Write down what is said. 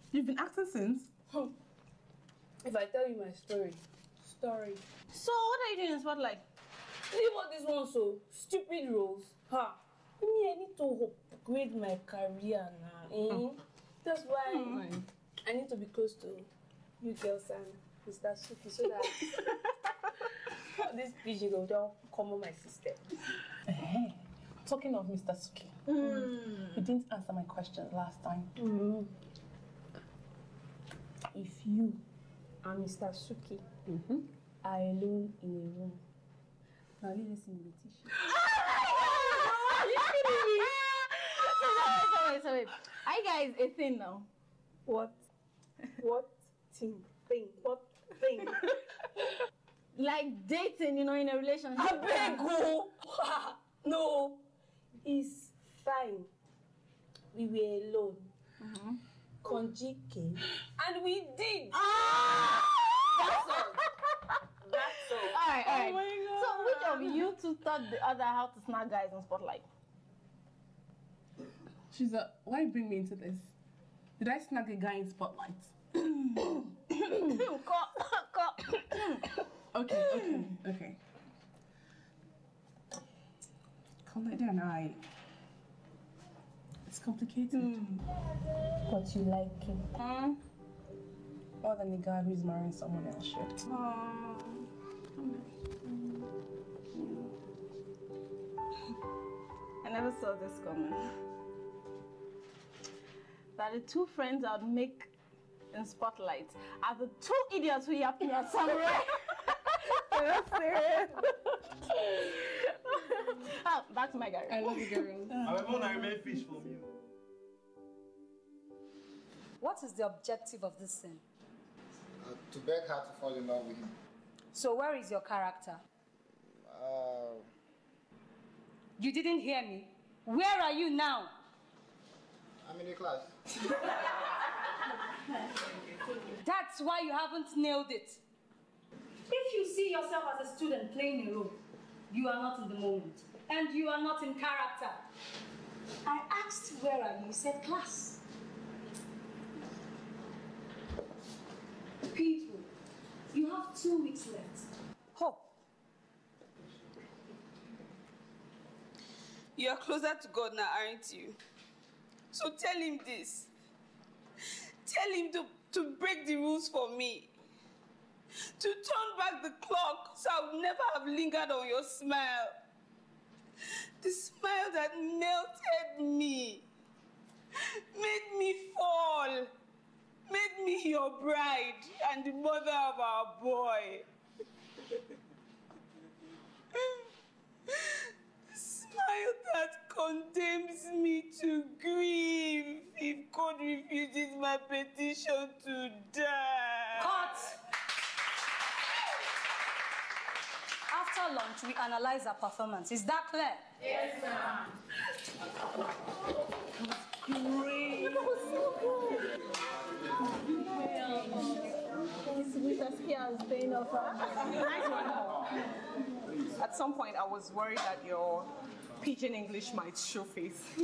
You've been acting since? If I tell you my story. So what are you doing in Spotlight? Leave all these ones so stupid roles. Me, I need to upgrade my career now. That's why I need to be close to you girls and Mr. Suki so that this pigeon will don't come on my system. Talking of Mr. Suki, you didn't answer my question last time. If you and Mr. Suki are alone in a room, now listen to the tissue. Are you kidding me? Wait. Are you guys a thing now? What thing? What thing? Like dating, in a relationship. I beg you. No, it's fine. We were alone. Conjugate. And we did. That's all. Alright. Oh my God. So which of you two taught the other how to snag guys in Spotlight? Why bring me into this? Did I snag a guy in Spotlight? Okay. Calm it down, It's complicated. But you like him. More than the guy who's marrying someone else should. I never saw this coming. That the two friends I'd make in Spotlight are the two idiots who yapped me at Samurai. You're serious. Back to my garage. I love you, girls. I want to remain fish from you. What is the objective of this scene? To beg her to fall in love with him. So where is your character? Uh, You didn't hear me. Where are you now? I'm in the class. That's why you haven't nailed it. If you see yourself as a student playing a role, you are not in the moment. And you are not in character. I asked where are you? You said class. People, you have 2 weeks left. Hope. You are closer to God now, aren't you? So tell him this. Tell him to break the rules for me. To turn back the clock so I would never have lingered on your smile. The smile that melted me. Made me fall. Made me your bride and the mother of our boy. Smile that condemns me to grief if God refuses my petition to die. Cut! After lunch, we analyze our performance. Is that clear? Yes, ma'am. Great. That was so good. Mr. Skia is paying off. Nice one. At some point, I was worried that your pidgin English might show face.